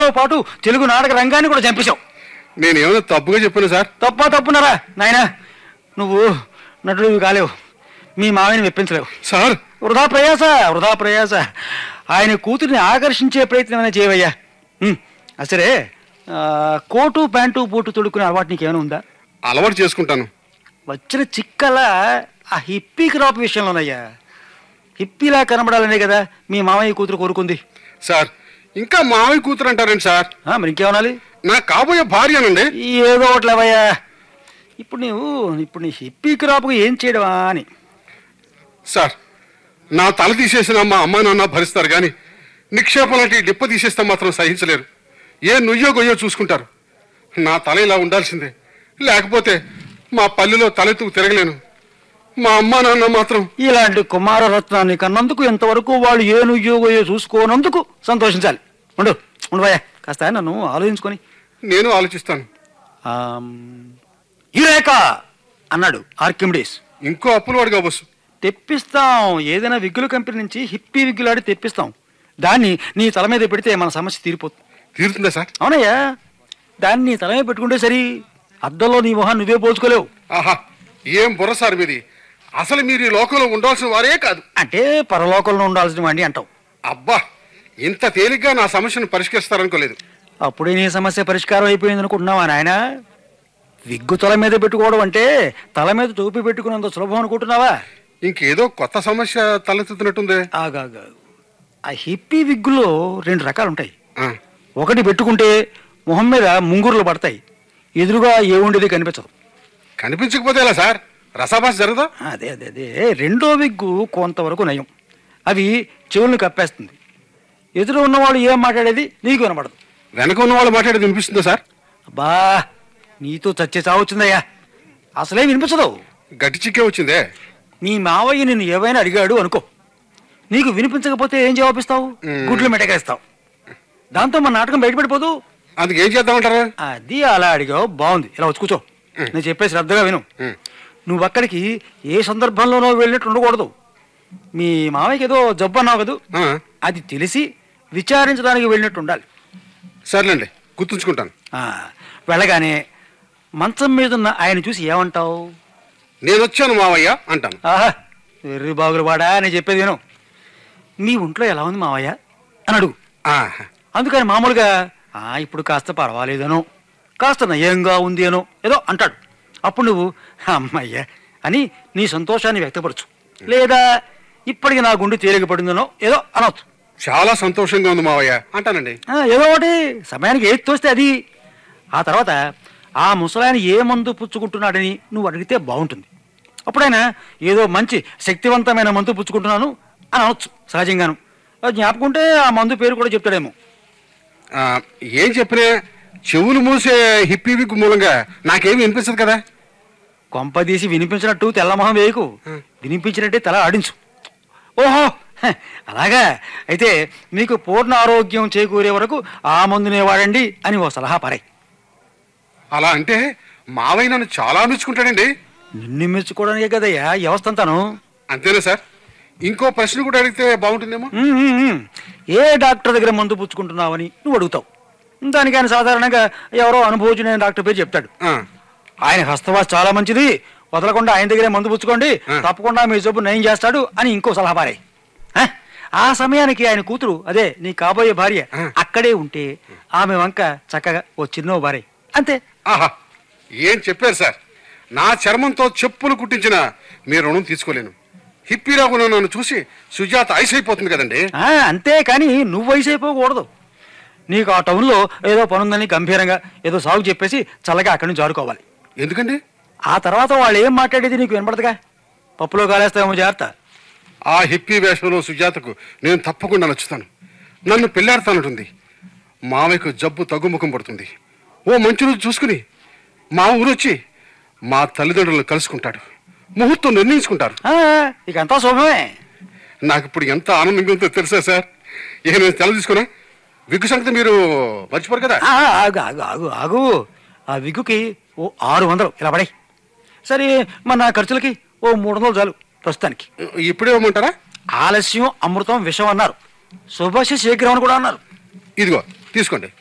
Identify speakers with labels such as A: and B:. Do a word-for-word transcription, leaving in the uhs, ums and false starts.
A: పాటు తెలుగు నాటక రంగాన్ని కూడా చంపేశావు.
B: నేనేమైనా తప్పుగా చెప్పాను సార్?
A: తప్పా తప్పున్నారా నాయనా? నువ్వు నటుడు కాలేవు, మీ మావిని మెప్పించలేవు
B: సార్.
A: వృధా ప్రయాస వృధా ప్రయాస ఆయన కూతురిని ఆకర్షించే ప్రయత్నం చేయవయ్యా. అసలే కోటు ప్యాంటు బూటు తొడుక్కునే అలవాటు నీకేమైనా ఉందా?
B: అలవాటు చేసుకుంటాను.
A: వచ్చిన చిక్కల ఆ హిప్పీ క్రాప్ విషయంలోనయ్యా. హిప్పీలా కనబడాలనే కదా మీ మామయ్య కూతురు కోరుకుంది.
B: సార్, ఇంకా మామయ్య కూతురు అంటారండి సార్?
A: మరి ఇంకేమనాలి?
B: నా కాబోయే భార్యనండి.
A: ఏదో ఒకట్లేవయ్యా. ఇప్పుడు నీవు ఇప్పుడు నీ హిప్పీ క్రాప్కు ఏం చేయడమా అని.
B: సార్, నా తల తీసేసిన మా అమ్మ నాన్న భరిస్తారు కానీ నిక్షేపం లాంటి డిప్ప తీసేస్తే మాత్రం సహించలేరు. ఏ నుయ్యో గొయ్యో చూసుకుంటారు. నా తల ఇలా ఉండాల్సిందే, లేకపోతే మా పల్లెలో తలెత్తుకు తిరగలేను. మా అమ్మ నాన్న మాత్రం
A: ఇలాంటి కుమారరత్నాన్ని కన్నందుకు ఎంతవరకు వాళ్ళు ఏ నుయ్యో గొయ్యో చూసుకోనందుకు సంతోషించాలి. ఉండు ఉండవయ్యా, కాస్త నన్ను ఆలోచించుకొని.
B: నేను ఆలోచిస్తాను.
A: యురేకా అన్నాడు ఆర్కిమిడీస్.
B: ఇంకో అప్పులు వాడు కాబోసు.
A: తెప్పిస్తాం, ఏదైనా విగ్గుల కంపెనీ నుంచి హిప్పీ విగ్గులాడి తెప్పిస్తాం. దాన్ని నీ తల మీద పెడితే మన సమస్య తీరిపోతుంది.
B: తీరుతుందా సార్?
A: అవునయ్యా, దాన్ని నీ తల మీద పెట్టుకుంటే సరి. అద్దంలో నీ మొహాన్ని నువ్వే పోల్చుకోలేవు.
B: ఆహా, ఏం బుర్ర సార్ మీది. అసలు మీరు ఈ లోకంలో ఉండాల్సిన వారే కాదు.
A: అంటే పరలోకంలో ఉండాల్సిన వాడిని అంటావు.
B: అబ్బా, ఇంత తేలిగ్గా నా సమస్యను పరిష్కరిస్తారనుకోలేదు.
A: అప్పుడే నీ సమస్య పరిష్కారం అయిపోయింది అనుకుంటున్నావా నాయన? విగ్గు తల మీద పెట్టుకోవడం అంటే తల మీద టోపీ పెట్టుకున్నంత సులభం అనుకుంటున్నావా?
B: ఇంకేదో కొత్త సమస్య తలెత్తుతున్నట్టుంది.
A: ఆగాగా, ఆ హిప్పీ విగ్గులో రెండు రకాలు ఉంటాయి.
B: ఆ,
A: ఒకటి పెట్టుకుంటే మొహం మీద ముంగురులు పడతాయి, ఎదురుగా ఏ ఉండేది కనిపించదు.
B: కనిపించకపోతే ఎలా సార్? రసాభాస జరగదా?
A: అదే అదే అదే రెండో విగ్గు కొంతవరకు నయం. అవి చెవుల్ని కప్పేస్తుంది. ఎదురు ఉన్నవాళ్ళు ఏం మాట్లాడేది నీకు వినపడదు.
B: వెనక ఉన్న వాళ్ళు మాట్లాడేది వినిపిస్తుందా సార్?
A: అబ్బా, నీతో చచ్చే చావచ్చిందయ్యా. అసలే వినిపించదు.
B: గట్టి చిక్కే వచ్చిందే.
A: నీ మావయ్య నిన్ను ఏవైనా అడిగాడు అనుకో, నీకు వినిపించకపోతే ఏం జవాబిస్తావు? గుడ్లు మెటకేస్తావు. దాంతో మన నాటకం బయటపడిపోదు.
B: అందుకేం చేద్దామంటారా?
A: అది అలా అడిగావు, బాగుంది. ఇలా వచ్చి కూర్చో, నేను చెప్పేసి శ్రద్ధగా విను. నువ్వు అక్కడికి ఏ సందర్భంలోనో వెళ్ళినట్టు ఉండకూడదు. మీ మావయ్యకి ఏదో జబ్బు అన్నావు కదూ, అది తెలిసి విచారించడానికి వెళ్ళినట్టు ఉండాలి.
B: సర్లేండి, గుర్తుంచుకుంటాను.
A: వెళ్ళగానే మంచం మీద ఉన్న ఆయన చూసి ఏమంటావు?
B: నేను వచ్చాను మావయ్య అంటాను.
A: ఆహా, వెర్రి బాగులు వాడా, నేను చెప్పేది విను. మీ ఒంట్లో ఎలా ఉంది మావయ్య అని అడుగు. అందుకని మామూలుగా ఇప్పుడు కాస్త పర్వాలేదనో, కాస్త నయంగా ఉంది అనో ఏదో అంటాడు. అప్పుడు నువ్వు అమ్మయ్య అని నీ సంతోషాన్ని వ్యక్తపరచు. లేదా ఇప్పటికి నా గుండె తేలిక పడిందనో ఏదో అనొచ్చు.
B: చాలా సంతోషంగా ఉంది మావయ్య అంటానండి.
A: ఏదో ఒకటి సమయానికి ఏది తోస్తే అది. ఆ తర్వాత ఆ ముసలాయన ఏ మందు పుచ్చుకుంటున్నాడని నువ్వు అడిగితే బాగుంటుంది. అప్పుడైనా ఏదో మంచి శక్తివంతమైన మందు పుచ్చుకుంటున్నాను అని అనొచ్చు సహజంగాను. జ్ఞాపకుంటే ఆ మందు పేరు కూడా చెప్తాడేమో.
B: ఏం చెప్పినా చెవులు మూసే హిప్పీ విగ్గు మూలంగా నాకేమి వినిపించదు కదా.
A: కొంపదీసి వినిపించినట్టు తెల్లమొహం వేయకు, వినిపించినట్టే తల ఆడించు. ఓహో, అలాగా, అయితే మీకు పూర్ణ ఆరోగ్యం చేకూరే వరకు ఆ మందునే వాడండి అని ఓ సలహా పారాయి.
B: అలా అంటే మావయ్య నన్ను చాలా మెచ్చుకుంటాడండి.
A: నిన్ను మెచ్చుకోవడానికే కదయ్యా వ్యవస్థ అంతాను.
B: అంతేనా సార్? ఇంకో ప్రశ్న కూడా అడిగితే బాగుంటుందేమో.
A: ఏ డాక్టర్ దగ్గర మందు పుచ్చుకుంటున్నావని నువ్వు అడుగుతావు. దానికి ఆయన సాధారణంగా ఎవరో అనుభవజ్ఞుడైన డాక్టర్ పేరు చెప్తాడు. ఆయన హస్తవాస చాలా మంచిది, వదలకుండా ఆయన దగ్గరే మందు పుచ్చుకోండి, తప్పకుండా మీ జబ్బు నయం చేస్తాడు అని ఇంకో సలహా పారాయి. ఆ సమయానికి ఆయన కూతురు, అదే నీ కాబోయే భార్య, అక్కడే ఉంటే ఆమె వంక చక్కగా ఓ చిన్న భార్య అంతే.
B: ఆహా, ఏం చెప్పారు సార్. నా చర్మంతో చెప్పులు కుట్టించిన మీ రుణం తీసుకోలేను. హిప్పీరావును నన్ను చూసి సుజాత ఐస్ అయిపోతుంది కదండి.
A: అంతే కానీ నువ్వు ఐస్ అయిపోకూడదు. నీకు ఆ టౌన్లో ఏదో పనుందని గంభీరంగా ఏదో సాగు చెప్పేసి చల్లగా అక్కడి నుంచి జారుకోవాలి.
B: ఎందుకండి?
A: ఆ తర్వాత వాళ్ళు ఏం మాట్లాడేది నీకు వినపడదుగా, పప్పులో కాలేస్తామో జాగ్రత్త.
B: ఆ హిప్పీ వేషంలో సుజాతకు నేను తప్పకుండా నచ్చుతాను. నన్ను పెళ్ళాడుతానంటుంది. మామయ్యకు జబ్బు తగ్గుముఖం పడుతుంది. ఓ మంచి రోజు చూసుకుని మా ఊరు వచ్చి మా తల్లిదండ్రులను కలుసుకుంటాడు, ముహూర్తం నిర్ణయించుకుంటారు.
A: ఇక అంతా శుభమే.
B: నాకు ఇప్పుడు ఎంత ఆనందంగా ఉందో తెలుసా సార్. ఇక నేను తెల తీసుకున్నా విగ్గు సంగతి మీరు మర్చిపోరు కదా.
A: ఆగు ఆగు ఆగు ఆగు ఆ విగ్గుకి ఓ ఆరు వందలు ఇలా పడే. సరే, మన ఖర్చులకి ఓ మూడు వందలు చాలు ప్రస్తుతానికి.
B: ఇప్పుడే ఇవ్వమంటారా?
A: ఆలస్యం అమృతం విషం అన్నారు, శుభాష శీఘ్రం అని కూడా అన్నారు.
B: ఇదిగో తీసుకోండి.